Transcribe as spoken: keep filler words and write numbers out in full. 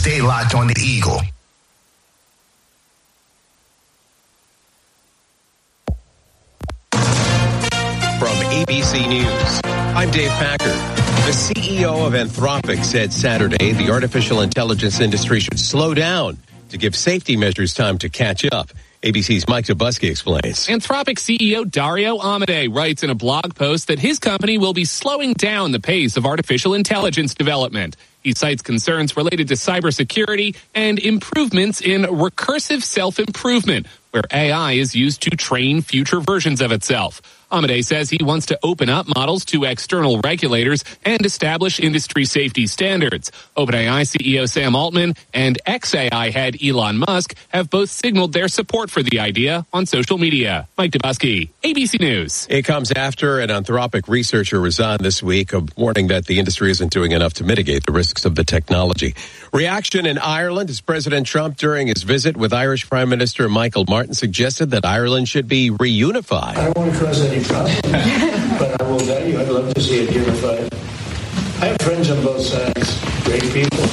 Stay locked on the Eagle. From A B C News, I'm Dave Packer. The C E O of Anthropic said Saturday the artificial intelligence industry should slow down to give safety measures time to catch up. A B C's Mike Dubusky explains. Anthropic C E O Dario Amodei writes in a blog post that his company will be slowing down the pace of artificial intelligence development. He cites concerns related to cybersecurity and improvements in recursive self-improvement, where A I is used to train future versions of itself. Amodei says he wants to open up models to external regulators and establish industry safety standards. OpenAI C E O Sam Altman and ex-A I head Elon Musk have both signaled their support for the idea on social media. Mike Dubusky, A B C News. It comes after an Anthropic researcher resigned this week, warning that the industry isn't doing enough to mitigate the risks of the technology. Reaction in Ireland as President Trump, during his visit with Irish Prime Minister Michael Martin, suggested that Ireland should be reunified. I don't want to cause any trouble, but I will tell you, I'd love to see it unified. I have friends on both sides, great people.